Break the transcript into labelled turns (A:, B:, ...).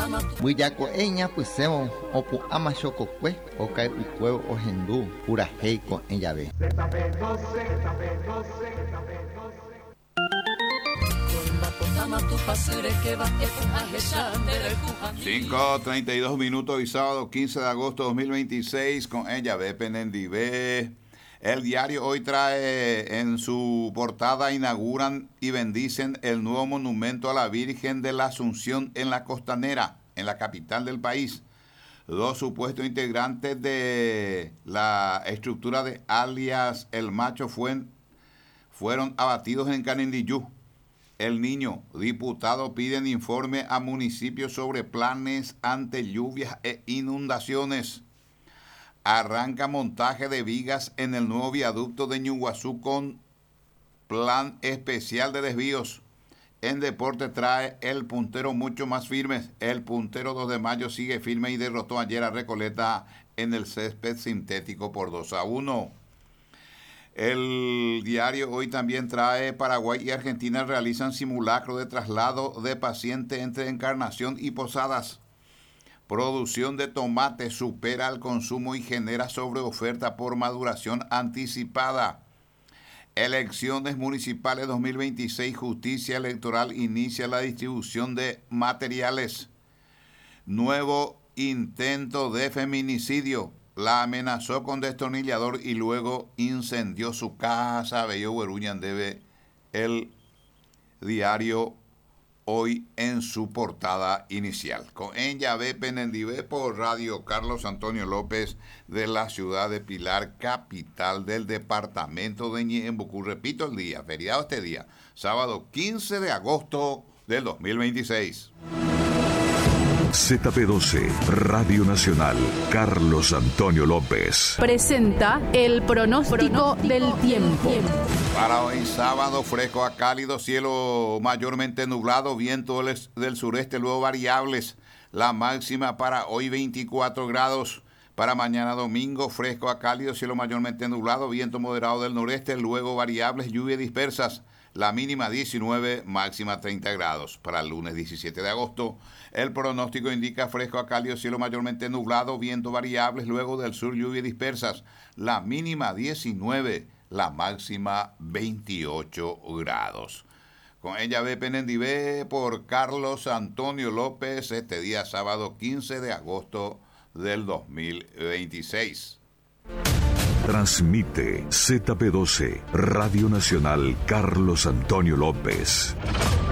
A: Buillaco eña pues semo opu ama chococue o cae ucueo o hendú pura heico en llave.
B: 5:32 minutos y sábado 15 de agosto de 2026 con ella ve Penendivé. El diario hoy trae en su portada: inauguran y bendicen el nuevo monumento a la Virgen de la Asunción en la Costanera, en la capital del país. Dos supuestos integrantes de la estructura de alias El Macho fueron abatidos en Canindiyú. El Niño, diputado, piden informe a municipios sobre planes ante lluvias e inundaciones. Arranca montaje de vigas en el nuevo viaducto de Ñuguazú con plan especial de desvíos. En deporte trae el puntero mucho más firme. El puntero 2 de mayo sigue firme y derrotó ayer a Recoleta en el césped sintético por 2-1. El diario hoy también trae: Paraguay y Argentina realizan simulacro de traslado de paciente entre Encarnación y Posadas. Producción de tomate supera el consumo y genera sobreoferta por maduración anticipada. Elecciones municipales 2026, Justicia Electoral inicia la distribución de materiales. Nuevo intento de feminicidio. La amenazó con destornillador y luego incendió su casa. Bello Hueruñan debe el diario hoy en su portada inicial. Con ella ve Penendivé por Radio Carlos Antonio López de la ciudad de Pilar, capital del departamento de Ñeembucú. Repito el día, feriado este día, sábado 15 de agosto del 2026.
C: ZP12, Radio Nacional, Carlos Antonio López.
D: Presenta el pronóstico del tiempo.
B: Para hoy sábado, fresco a cálido, cielo mayormente nublado, viento del sureste, luego variables. La máxima para hoy 24 grados. Para mañana domingo, fresco a cálido, cielo mayormente nublado, viento moderado del noreste, luego variables, lluvias dispersas. La mínima 19, máxima 30 grados. Para el lunes 17 de agosto, el pronóstico indica fresco a cálido, cielo mayormente nublado, viento variables, luego del sur lluvias dispersas. La mínima 19, la máxima 28 grados. Con ella ve Penendivé por Carlos Antonio López este día sábado 15 de agosto del 2026.
C: Transmite ZP12, Radio Nacional, Carlos Antonio López.